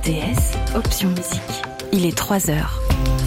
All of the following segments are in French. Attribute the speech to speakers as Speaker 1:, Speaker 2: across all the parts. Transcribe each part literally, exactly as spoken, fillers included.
Speaker 1: T S, option musique. Il est trois heures.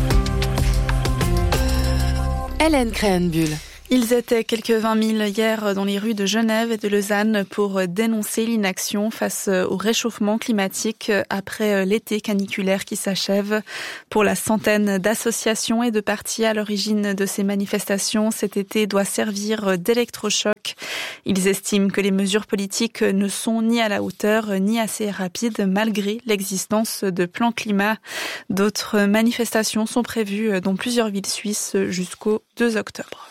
Speaker 1: Hélène Créhenbuhl.
Speaker 2: Ils étaient quelques vingt mille hier dans les rues de Genève et de Lausanne pour dénoncer l'inaction face au réchauffement climatique après l'été caniculaire qui s'achève. Pour la centaine d'associations et de partis à l'origine de ces manifestations, cet été doit servir d'électrochoc. Ils estiment que les mesures politiques ne sont ni à la hauteur ni assez rapides malgré l'existence de plans climat. D'autres manifestations sont prévues dans plusieurs villes suisses jusqu'au deux octobre.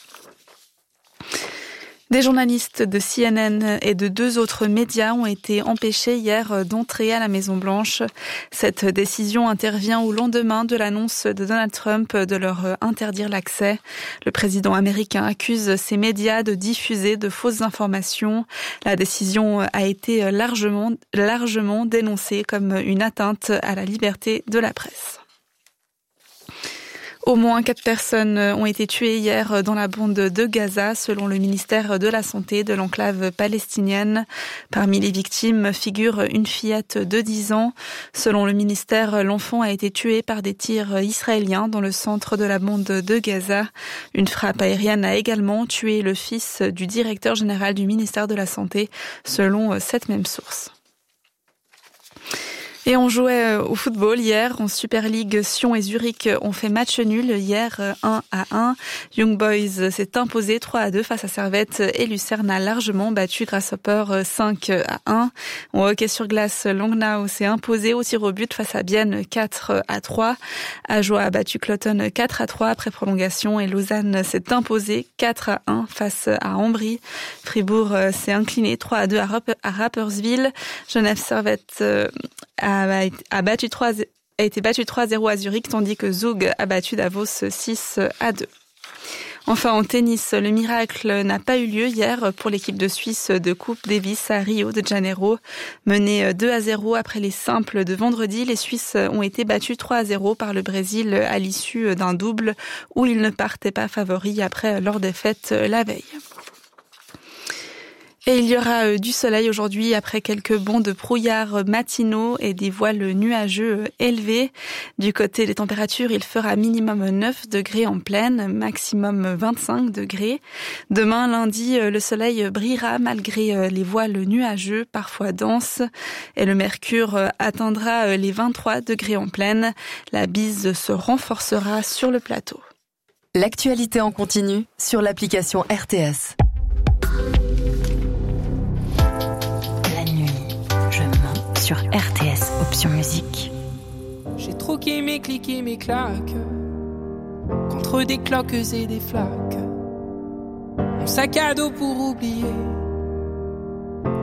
Speaker 2: Des journalistes de C N N et de deux autres médias ont été empêchés hier d'entrer à la Maison-Blanche. Cette décision intervient au lendemain de l'annonce de Donald Trump de leur interdire l'accès. Le président américain accuse ces médias de diffuser de fausses informations. La décision a été largement, largement dénoncée comme une atteinte à la liberté de la presse. Au moins quatre personnes ont été tuées hier dans la bande de Gaza, selon le ministère de la Santé de l'enclave palestinienne. Parmi les victimes figure une fillette de dix ans. Selon le ministère, l'enfant a été tué par des tirs israéliens dans le centre de la bande de Gaza. Une frappe aérienne a également tué le fils du directeur général du ministère de la Santé, selon cette même source. Et on jouait au football hier en Super League. Sion et Zurich ont fait match nul hier un à un. Young Boys s'est imposé trois à deux face à Servette et Lucerne a largement battu Grasshopper cinq à un. Au hockey sur glace, Langnau s'est imposé au tir au but face à Bienne quatre à trois. Ajoie a battu Cloton quatre à trois après prolongation et Lausanne s'est imposé quatre à un face à Ambry. Fribourg s'est incliné trois à deux à Rapperswil. Genève Servette a a battu trois, a été battu trois à zéro à Zurich, tandis que Zug a battu Davos six à deux. Enfin, en tennis, le miracle n'a pas eu lieu hier pour l'équipe de Suisse de Coupe Davis à Rio de Janeiro. Menée deux à zéro après les simples de vendredi, les Suisses ont été battus trois à zéro par le Brésil à l'issue d'un double où ils ne partaient pas favoris après leur défaite la veille. Et il y aura du soleil aujourd'hui après quelques bancs de brouillard matinaux et des voiles nuageux élevés. Du côté des températures, il fera minimum neuf degrés en plaine, maximum vingt-cinq degrés. Demain, lundi, le soleil brillera malgré les voiles nuageux, parfois denses. Et le mercure atteindra les vingt-trois degrés en plaine. La bise se renforcera sur le plateau.
Speaker 1: L'actualité en continu sur l'application R T S. Sur R T S, option musique.
Speaker 3: J'ai troqué mes clics et mes claques contre des cloques et des flaques. Mon sac à dos pour oublier